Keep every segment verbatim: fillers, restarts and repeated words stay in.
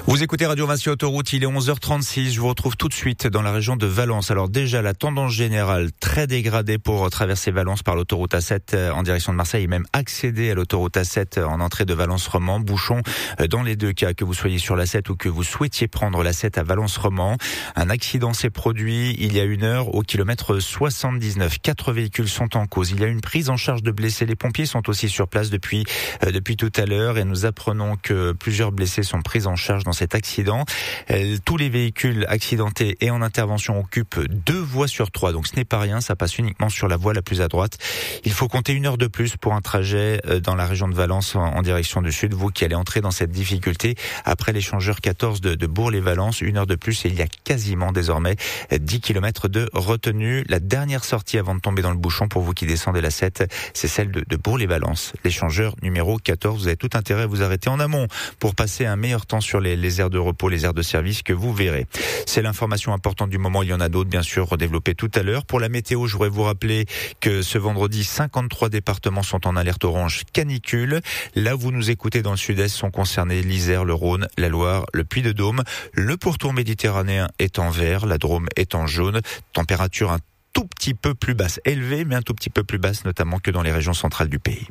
Vous écoutez Radio Vinci Autoroute, il est onze heures trente-six, je vous retrouve tout de suite dans la région de Valence. Alors déjà, la tendance générale très dégradée pour traverser Valence par l'autoroute A sept en direction de Marseille et même accéder à l'autoroute A sept en entrée de Valence-Romand. Bouchon dans les deux cas, que vous soyez sur l'A sept ou que vous souhaitiez prendre l'A sept à Valence-Romand. Un accident s'est produit il y a une heure au kilomètre soixante-dix-neuf. Quatre véhicules sont en cause. Il y a une prise en charge de blessés. Les pompiers sont aussi sur place depuis, euh, depuis tout à l'heure et nous apprenons que plusieurs blessés sont pris en charge dans cet accident. Tous les véhicules accidentés et en intervention occupent deux voies sur trois, donc ce n'est pas rien, ça passe uniquement sur la voie la plus à droite. Il faut compter une heure de plus pour un trajet dans la région de Valence en direction du sud. Vous qui allez entrer dans cette difficulté après l'échangeur quatorze de, de Bourg-les-Valence, une heure de plus et il y a quasiment désormais dix kilomètres de retenue. La dernière sortie avant de tomber dans le bouchon pour vous qui descendez la sept, c'est celle de, de Bourg-les-Valence. L'échangeur numéro quatorze, vous avez tout intérêt à vous arrêter en amont pour passer un meilleur temps sur les, les aires de repos, les aires de service que vous verrez. C'est l'information importante du moment. Il y en a d'autres, bien sûr, redéveloppées tout à l'heure. Pour la météo, je voudrais vous rappeler que ce vendredi, cinquante-trois départements sont en alerte orange canicule. Là où vous nous écoutez dans le sud-est sont concernés l'Isère, le Rhône, la Loire, le Puy-de-Dôme. Le pourtour méditerranéen est en vert, la Drôme est en jaune. Température un tout petit peu plus basse, élevée, mais un tout petit peu plus basse, notamment que dans les régions centrales du pays.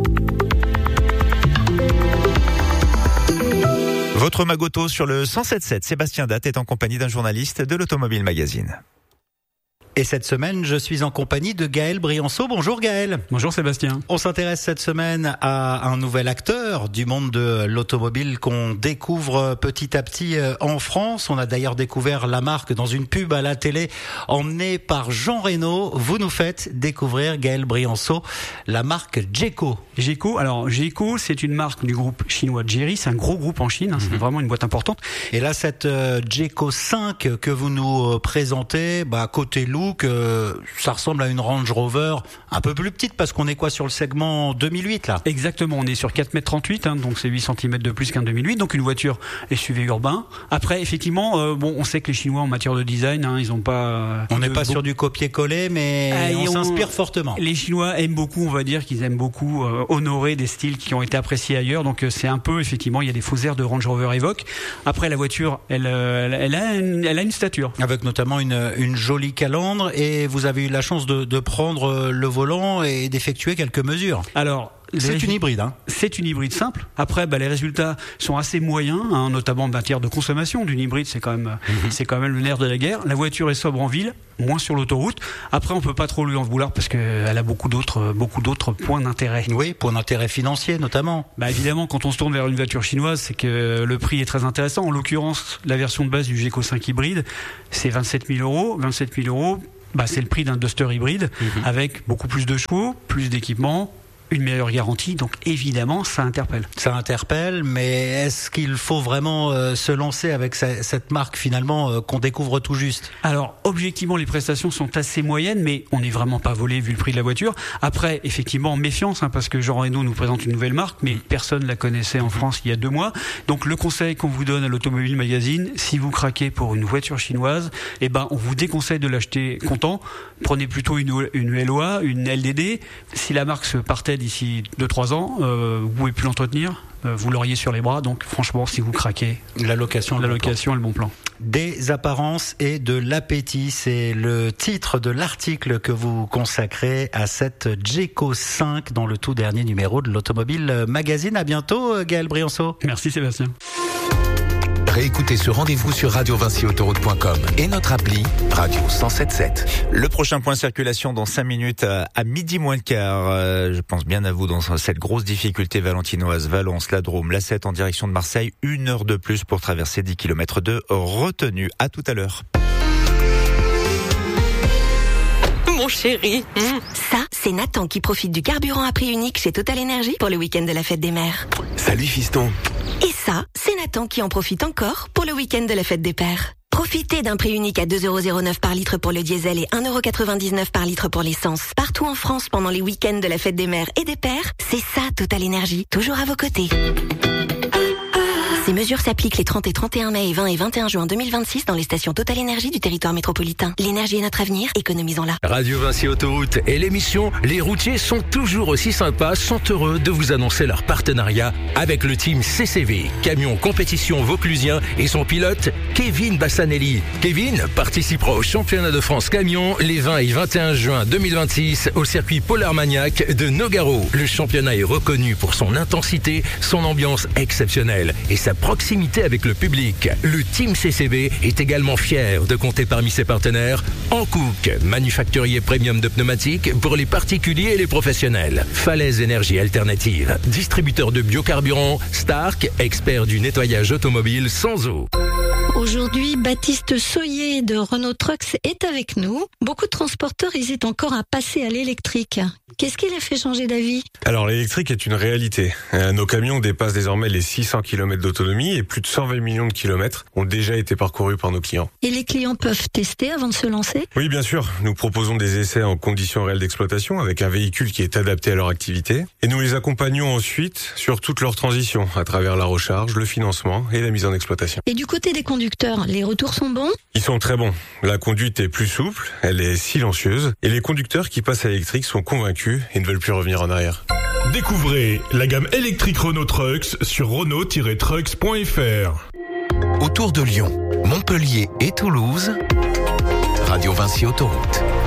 Votre Magoto sur le cent sept sept, Sébastien Datte est en compagnie d'un journaliste de l'Automobile Magazine. Et cette semaine, je suis en compagnie de Gaël Brianceau. Bonjour Gaël. Bonjour Sébastien. On s'intéresse cette semaine à un nouvel acteur du monde de l'automobile qu'on découvre petit à petit en France. On a d'ailleurs découvert la marque dans une pub à la télé emmenée par Jean Reno. Vous nous faites découvrir, Gaël Brianceau, la marque Jayco. Jayco, alors Jayco, c'est une marque du groupe chinois Chery. C'est un gros groupe en Chine, hein, c'est mmh. vraiment une boîte importante. Et là, cette euh, Jayco cinq que vous nous présentez, bah, côté lourd, que ça ressemble à une Range Rover un peu plus petite parce qu'on est quoi sur le segment deux mille huit là. Exactement, on est sur quatre mètres trente-huit, hein, donc c'est huit centimètres de plus qu'un deux mille huit, donc une voiture S U V urbain. Après effectivement, euh, bon, on sait que les Chinois en matière de design, hein, ils ont pas. Euh, on n'est pas bon... sur du copier-coller, mais ah, on, on s'inspire fortement. Les Chinois aiment beaucoup, on va dire qu'ils aiment beaucoup euh, honorer des styles qui ont été appréciés ailleurs, donc euh, c'est un peu effectivement, il y a des faux airs de Range Rover Evoque. Après la voiture, elle, euh, elle a, une, elle a une stature, avec notamment une, une jolie calandre. Et vous avez eu la chance de, de prendre le volant et d'effectuer quelques mesures. Alors, c'est une hybride, hein. C'est une hybride simple. Après, bah, les résultats sont assez moyens, hein, notamment en matière de consommation d'une hybride. C'est quand même, mmh. c'est quand même le nerf de la guerre. La voiture est sobre en ville, moins sur l'autoroute. Après, on peut pas trop lui en vouloir parce qu'elle a beaucoup d'autres, beaucoup d'autres points d'intérêt. Oui, points d'intérêt financiers notamment. Bah évidemment, quand on se tourne vers une voiture chinoise, c'est que le prix est très intéressant. En l'occurrence, la version de base du Jayco cinq hybride, c'est vingt-sept mille euros. vingt-sept mille euros. Bah, c'est le prix d'un Duster hybride, mmh. avec beaucoup plus de chevaux, plus d'équipements, une meilleure garantie, donc évidemment ça interpelle. Ça interpelle, mais est-ce qu'il faut vraiment euh, se lancer avec ce, cette marque finalement euh, qu'on découvre tout juste? Alors objectivement les prestations sont assez moyennes, mais on n'est vraiment pas volé vu le prix de la voiture. Après effectivement méfiance, hein, parce que Jean Reno nous présente une nouvelle marque, mais personne ne la connaissait en France il y a deux mois. Donc le conseil qu'on vous donne à l'Automobile Magazine, si vous craquez pour une voiture chinoise, eh ben on vous déconseille de l'acheter comptant. Prenez plutôt une, une L O A, une L D D. Si la marque se partait d'ici deux trois ans, euh, vous pouvez plus l'entretenir, euh, vous l'auriez sur les bras, donc franchement si vous craquez, la location, la location est le bon plan. Des apparences et de l'appétit, c'est le titre de l'article que vous consacrez à cette Jayco cinq dans le tout dernier numéro de l'Automobile Magazine. À bientôt Gaël Brianceau. Merci Sébastien. Réécoutez ce rendez-vous sur radio vinci autoroute point com et notre appli Radio cent sept sept. Le prochain point circulation dans cinq minutes à, à midi moins le quart. Euh, je pense bien à vous dans cette grosse difficulté valentinoise. Valence, la Drôme, l'A sept en direction de Marseille. Une heure de plus pour traverser dix kilomètres de retenue. À tout à l'heure. Mon chéri. Mmh. Ça, c'est Nathan qui profite du carburant à prix unique chez Total Energy pour le week-end de la fête des mères. Salut fiston. Et ça, c'est Nathan qui en profite encore pour le week-end de la fête des pères. Profitez d'un prix unique à deux euros zéro neuf par litre pour le diesel et un euro quatre-vingt-dix-neuf par litre pour l'essence. Partout en France pendant les week-ends de la fête des mères et des pères, c'est ça Total Energy, toujours à vos côtés. Ces mesures s'appliquent les trente et trente et un mai et vingt et vingt et un juin deux mille vingt-six dans les stations Total Énergie du territoire métropolitain. L'énergie est notre avenir, économisons-la. Radio Vinci Autoroute et l'émission Les routiers sont toujours aussi sympas sont heureux de vous annoncer leur partenariat avec le team C C V, camion compétition vauclusien et son pilote Kevin Bassanelli. Kevin participera au championnat de France camion les vingt et vingt et un juin deux mille vingt-six au circuit Polar Maniac de Nogaro. Le championnat est reconnu pour son intensité, son ambiance exceptionnelle et sa proximité avec le public. Le team C C V est également fier de compter parmi ses partenaires Hankook, manufacturier premium de pneumatiques pour les particuliers et les professionnels. Falaise Énergie Alternative, distributeur de biocarburant. Stark, expert du nettoyage automobile sans eau. Aujourd'hui, Baptiste Soyer de Renault Trucks est avec nous. Beaucoup de transporteurs hésitent encore à passer à l'électrique. Qu'est-ce qui les fait changer d'avis ? Alors l'électrique est une réalité. Nos camions dépassent désormais les six cents kilomètres d'autonomie et plus de cent vingt millions de kilomètres ont déjà été parcourus par nos clients. Et les clients peuvent tester avant de se lancer ? Oui, bien sûr. Nous proposons des essais en conditions réelles d'exploitation avec un véhicule qui est adapté à leur activité. Et nous les accompagnons ensuite sur toute leur transition à travers la recharge, le financement et la mise en exploitation. Et du côté des conducteurs, les retours sont bons ? Ils sont très bons. La conduite est plus souple, elle est silencieuse et les conducteurs qui passent à l'électrique sont convaincus et ne veulent plus revenir en arrière. Découvrez la gamme électrique Renault Trucks sur renault tiret trucks point f r. Autour de Lyon, Montpellier et Toulouse, Radio Vinci Autoroute.